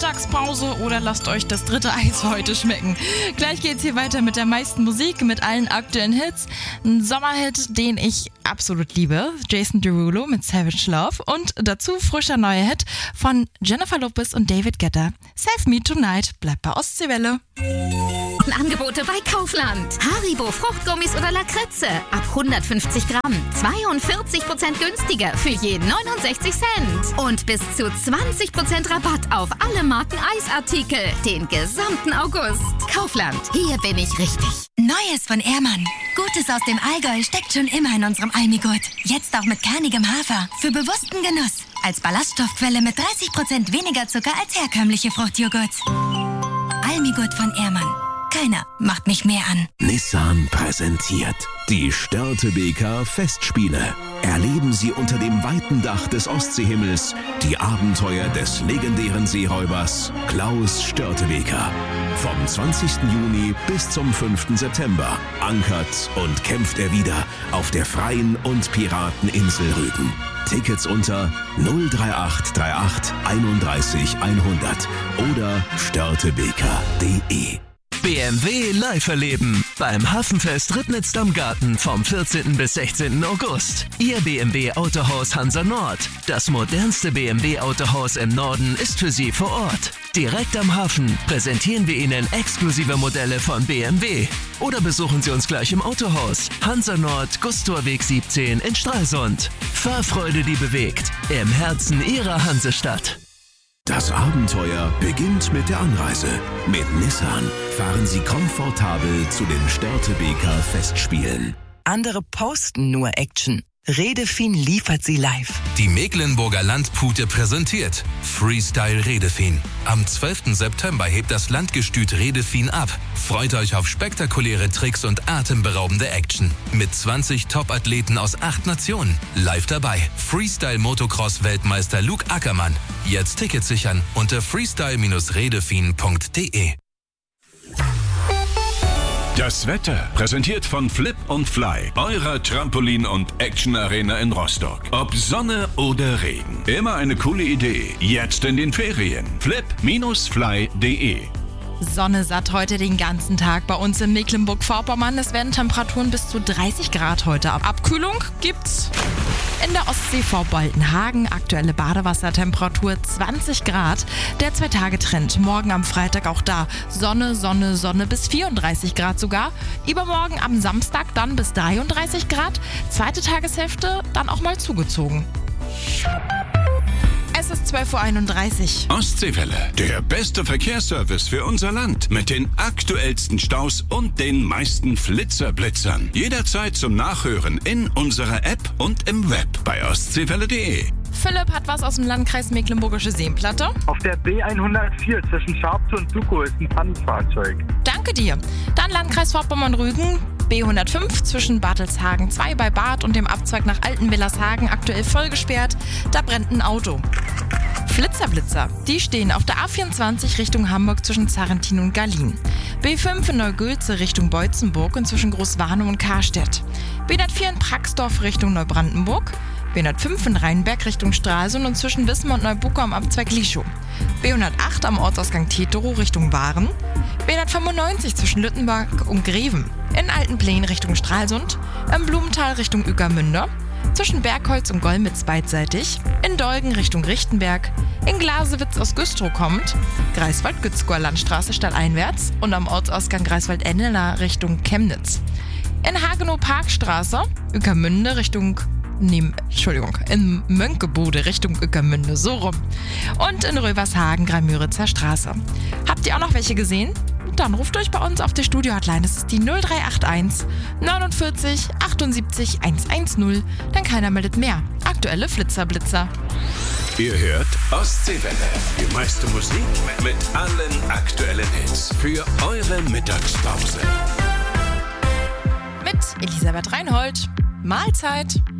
Mittagspause oder lasst euch das dritte Eis für heute schmecken. Gleich geht's hier weiter mit der meisten Musik, mit allen aktuellen Hits. Ein Sommerhit, den ich absolut liebe, Jason Derulo mit Savage Love, und dazu frischer neuer Hit von Jennifer Lopez und David Guetta. Save Me Tonight, bleibt bei Ostseewelle. Angebote bei Kaufland. Haribo Fruchtgummis oder Lakritze ab 150 Gramm. 42% günstiger für je 69 Cent. Und bis zu 20% Rabatt auf alle Marken Eisartikel. Den gesamten August. Kaufland, hier bin ich richtig. Neues von Ehrmann. Gutes aus dem Allgäu steckt schon immer in unserem Almigurt. Jetzt auch mit kernigem Hafer. Für bewussten Genuss. Als Ballaststoffquelle mit 30% weniger Zucker als herkömmliche Fruchtjoghurts. Almigurt von Ehrmann. Keiner macht mich mehr an. Nissan präsentiert die Störtebeker Festspiele. Erleben Sie unter dem weiten Dach des Ostseehimmels die Abenteuer des legendären Seeräubers Klaus Störtebeker. Vom 20. Juni bis zum 5. September ankert und kämpft er wieder auf der freien und Pirateninsel Rügen. Tickets unter 03838 31 100 oder störtebeker.de. BMW live erleben beim Hafenfest Ribnitz am Garten vom 14. bis 16. August. Ihr BMW Autohaus Hansa Nord. Das modernste BMW Autohaus im Norden ist für Sie vor Ort. Direkt am Hafen präsentieren wir Ihnen exklusive Modelle von BMW. Oder besuchen Sie uns gleich im Autohaus Hansa Nord, Gustorweg 17 in Stralsund. Fahrfreude, die bewegt. Im Herzen Ihrer Hansestadt. Das Abenteuer beginnt mit der Anreise. Mit Nissan fahren Sie komfortabel zu den Störtebeker Festspielen. Andere posten nur Action. Redefin liefert sie live. Die Mecklenburger Landpute präsentiert Freestyle Redefin. Am 12. September hebt das Landgestüt Redefin ab. Freut euch auf spektakuläre Tricks und atemberaubende Action. Mit 20 Top-Athleten aus 8 Nationen. Live dabei Freestyle-Motocross-Weltmeister Luke Ackermann. Jetzt Tickets sichern unter freestyle-redefin.de. Das Wetter präsentiert von Flip und Fly, eurer Trampolin- und Action-Arena in Rostock. Ob Sonne oder Regen, immer eine coole Idee. Jetzt in den Ferien. flip-fly.de. Sonne satt heute den ganzen Tag bei uns in Mecklenburg-Vorpommern. Es werden Temperaturen bis zu 30 Grad heute. Abkühlung gibt's in der Ostsee vor Boltenhagen. Aktuelle Badewassertemperatur 20 Grad. Der 2-Tage-Trend. Morgen am Freitag auch da. Sonne, Sonne, Sonne bis 34 Grad sogar. Übermorgen am Samstag dann bis 33 Grad. Zweite Tageshälfte dann auch mal zugezogen. Es ist 12:31 Uhr. Ostseewelle, der beste Verkehrsservice für unser Land. Mit den aktuellsten Staus und den meisten Flitzerblitzern. Jederzeit zum Nachhören in unserer App und im Web bei ostseewelle.de. Philipp hat was aus dem Landkreis Mecklenburgische Seenplatte. Auf der B104 zwischen Scharpzow und Sukow ist ein Pannenfahrzeug. Danke dir. Dann Landkreis Vorpommern-Rügen. B105 zwischen Bartelshagen 2 bei Bad und dem Abzweig nach Altenwillershagen aktuell voll gesperrt. Da brennt ein Auto. Flitzerblitzer, die stehen auf der A24 Richtung Hamburg zwischen Zarrentin und Gallien. B5 in Neugülze Richtung Beutzenburg und zwischen Großwarnow und Karstedt. B104 in Praxdorf Richtung Neubrandenburg. B105 in Rheinberg Richtung Stralsund und zwischen Wismar und Neubuka am Abzweig Lischow. B108 am Ortsausgang Teterow Richtung Waren. B195 zwischen Lüttenberg und Greven. In Altenplänen Richtung Stralsund. Im Blumenthal Richtung Ueckermünde. Zwischen Bergholz und Golmitz beidseitig. In Dolgen Richtung Richtenberg. In Glasewitz aus Güstrow kommt. Greifswald-Gützkower Landstraße stadteinwärts. Und am Ortsausgang Greifswald-Enneler Richtung Chemnitz. In Hagenow-Parkstraße. Ueckermünde Richtung in Mönckebude Richtung Ueckermünde, so rum. Und in Rövershagen, Greimüritzer Straße. Habt ihr auch noch welche gesehen? Dann ruft euch bei uns auf die Studio-Hotline. Das ist die 0381 49 78 110. Dann keiner meldet mehr. Aktuelle Flitzerblitzer. Ihr hört Ostseewelle. Die meiste Musik mit allen aktuellen Hits für eure Mittagspause. Mit Elisabeth Reinhold. Mahlzeit.